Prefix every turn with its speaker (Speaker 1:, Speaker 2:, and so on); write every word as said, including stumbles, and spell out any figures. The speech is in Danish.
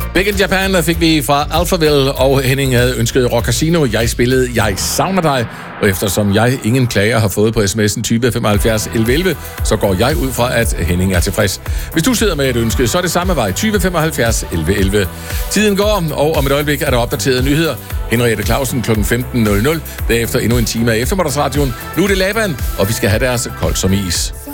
Speaker 1: Back in Japan der fik vi fra Alphaville, og Henning havde ønsket Rock Casino. Jeg spillede Jeg savner dig, og eftersom jeg ingen klager har fået på sms'en tyve femoghalvfjerds elleve elleve, så går jeg ud fra, at Henning er tilfreds. Hvis du sidder med et ønske, så er det samme vej, tyve femoghalvfjerds elleve elleve. Tiden går, og om et øjeblik er der opdaterede nyheder. Henriette Clausen klokken femten nul nul. Derefter endnu en time af eftermiddagsradioen. Nu er det Laban, og vi skal have deres Kold som is.